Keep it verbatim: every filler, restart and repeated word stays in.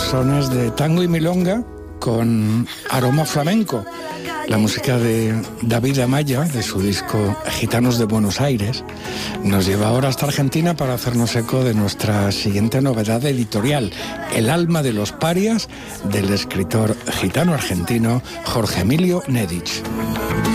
sones de tango y milonga con aroma flamenco. La música de David Amaya, de su disco Gitanos de Buenos Aires, nos lleva ahora hasta Argentina para hacernos eco de nuestra siguiente novedad editorial, El alma de los parias, del escritor gitano argentino Jorge Emilio Nedich.